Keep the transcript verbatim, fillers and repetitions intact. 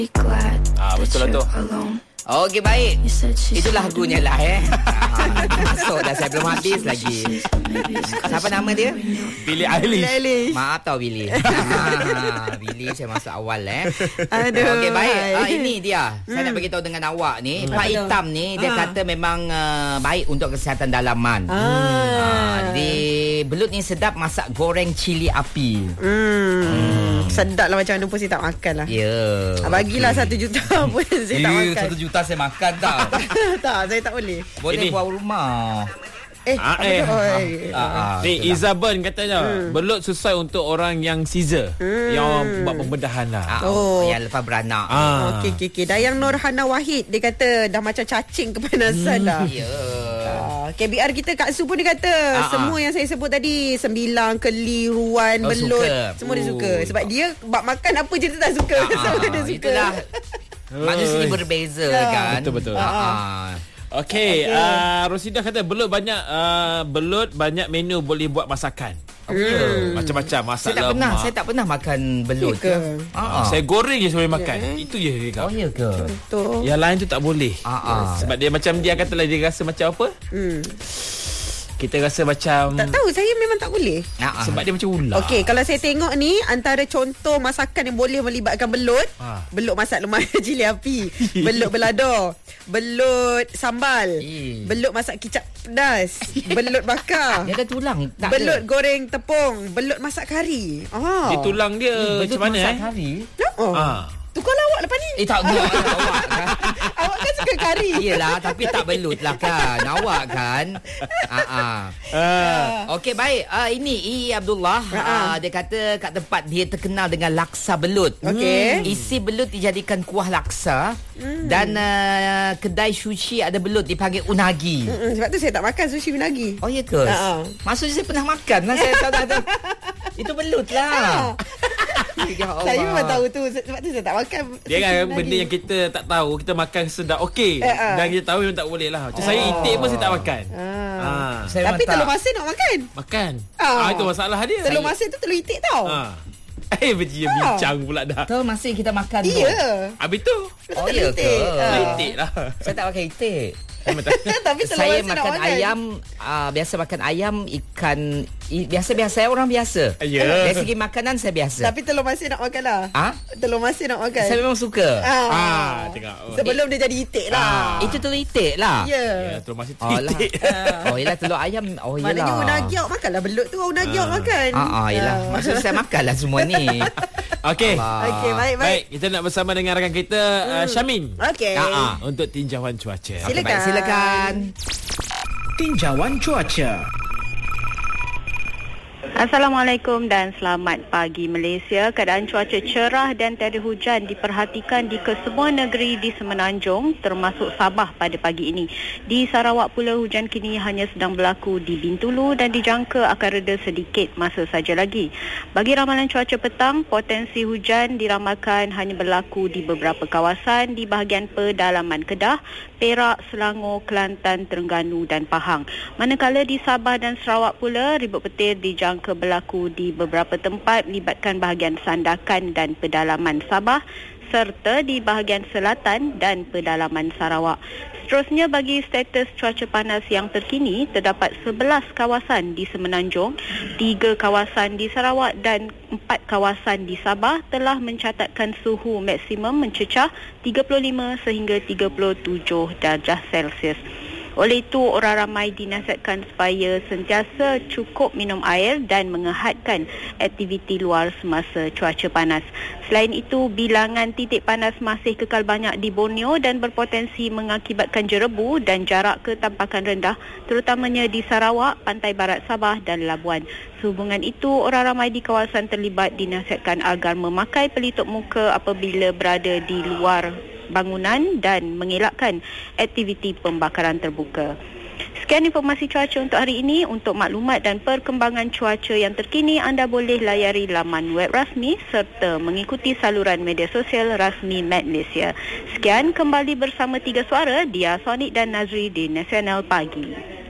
Ah, betul lah tu. Okey, baik. Itulah lagunya lah eh. Masuk dah, saya belum habis lagi. Siapa nama dia? Billie Eilish. Maaf tau Billy. ah, Billy saya masuk awal eh. Aduh. Okey, baik. Ah, ini dia. Saya nak beritahu dengan awak ni. Hmm. Pak Hitam ni dia Ah. kata memang uh, baik untuk kesihatan dalaman. Ah. Ah, di belut ni sedap masak goreng cili api. Hmm. hmm. Sedap lah, macam mana pun saya tak makan lah. Ya. Yeah. Bagilah satu juta pun saya tak makan. Satu juta saya makan tak. Tak, saya tak boleh. Boleh Ini. buat rumah. Eh, Ah, apa eh. tu? Oh, eh. Ah, ah, Ni itulah. Izaban katanya hmm. belut sesuai untuk orang yang Caesar, Hmm. yang buat pembedahan lah. Ah, Oh. oh. Yang lepas beranak. Ah. Okey, okey, okey. Dayang Nurhana Wahid, dia kata dah macam cacing kepanasan dah. Ya. Ah, K B R kita Kak Su pun dia kata Ah, semua ah. yang saya sebut tadi, sembilang, keli, ruan, Oh, belut, suka. semua dia Oh. suka. Sebab dia bab makan apa je dia tak suka. Ah, Sama dia suka. itulah. Manusia ni berbeza Ya. kan. Betul-betul. Ah, ah. Okey, Okey. uh, Rosidah kata belut banyak uh, belut banyak menu boleh buat masakan. Hmm. Macam-macam masak Saya tak lemak. pernah, saya tak pernah makan belut. Ya ke? Ah, Ah, ah. saya goreng je sebelum makan. Itu je dia Oh kata. ya ke? Betul. Yang lain tu tak boleh. Ah, ah. Sebab dia macam dia katalah dia rasa macam apa? Hmm. Kita rasa macam Tak tahu, saya memang tak boleh. Ah, ah. sebab dia macam ular. Okey, kalau saya tengok ni, antara contoh masakan yang boleh melibatkan belut, Ah. belut masak lemak cili api, belut belado, belut sambal, Eh. belut masak kicap pedas, belut bakar, Dia ada tulang. Tak belut ada. goreng tepung, belut masak kari. Ah. Dia tulang dia Eh, belut macam mana masak eh? kari. Oh. Ah. Tukar lawak lepas ni. Eh tak buat awak kan. Awak kan suka kari. Yelah, tapi tak belut lah kan. Awak kan. Ah, ah. Ah. Okey, baik. Uh, ini I Abdullah. Uh, dia kata kat tempat dia terkenal dengan laksa belut. Okey. Isi belut dijadikan kuah laksa. Hmm. Dan uh, kedai sushi ada belut dipanggil unagi. Mm-mm, sebab tu saya tak makan sushi unagi. Oh ya ke? Ha. Maksudnya saya pernah makan lah. Saya tahu tak tahu. Itu belut lah. Ya Allah. Saya memang tahu tu, sebab tu saya tak makan. Dia sushi kan unagi. benda yang kita tak tahu, kita makan sedap okey. Eh, ah. Dan kita tahu memang tak boleh lah. Macam saya itik pun saya tak makan. Ah. Ah. Saya Tapi memang tak. telur masin nak makan. Makan. Ah. Ah. Itu masalah dia. Telur masin tu telur itik tau. Ah. Eh, berjaya Ah. bincang pula dah. Tahu masih kita makan tu. Iya. Habis tu, Oh ya ke? Ah. itik lah. Saya tak pakai itik. Memang tak. Tapi telur Saya masin nak makan ayam uh, biasa makan ayam, ikan i, biasa-biasa, saya orang biasa. Ya. Dari segi makanan saya biasa. Tapi telur masin nak makan lah. Ah? Telur masin nak makan. Saya memang suka. Ah. Ah, tengok. Sebelum dia jadi itik lah. Itu telur itik lah. Ya. Ya, telur masin tu Oh lah. itik. Oh yelah, telur ayam. Oh yelah. Maknanya unagi awak makan lah. Belut tu unagi awak makan. Ah, ah yelah. Maksud saya makan lah semua ni. Okey. Allah. Okey, baik, baik. Baik, kita nak bersama dengan rakan kita uh, Syamin. Okey. Ah, ah, untuk tinjauan cuaca. Okey, Silakan. baik, silakan. Tinjauan cuaca. Assalamualaikum dan selamat pagi Malaysia. Keadaan cuaca cerah dan tiada hujan diperhatikan di kesemua negeri di Semenanjung termasuk Sabah pada pagi ini. Di Sarawak pula hujan kini hanya sedang berlaku di Bintulu dan dijangka akan reda sedikit masa saja lagi. Bagi ramalan cuaca petang, potensi hujan diramalkan hanya berlaku di beberapa kawasan di bahagian pedalaman Kedah, Perak, Selangor, Kelantan, Terengganu dan Pahang. Manakala di Sabah dan Sarawak pula ribut petir dijangka berlaku di beberapa tempat melibatkan bahagian Sandakan dan pedalaman Sabah serta di bahagian selatan dan pedalaman Sarawak. Seterusnya, bagi status cuaca panas yang terkini, terdapat sebelas kawasan di Semenanjung, tiga kawasan di Sarawak dan empat kawasan di Sabah telah mencatatkan suhu maksimum mencecah tiga puluh lima sehingga tiga puluh tujuh darjah Celsius. Oleh itu, orang ramai dinasihatkan supaya sentiasa cukup minum air dan mengehadkan aktiviti luar semasa cuaca panas. Selain itu, bilangan titik panas masih kekal banyak di Borneo dan berpotensi mengakibatkan jerebu dan jarak ketampakan rendah, terutamanya di Sarawak, pantai barat Sabah dan Labuan. Sehubungan itu, orang ramai di kawasan terlibat dinasihatkan agar memakai pelitup muka apabila berada di luar bangunan dan mengelakkan aktiviti pembakaran terbuka. Sekian informasi cuaca untuk hari ini. Untuk maklumat dan perkembangan cuaca yang terkini, anda boleh layari laman web rasmi serta mengikuti saluran media sosial rasmi Met Malaysia. Sekian, kembali bersama Tiga Suara, Dia, Sonik dan Nazri di Nasional Pagi.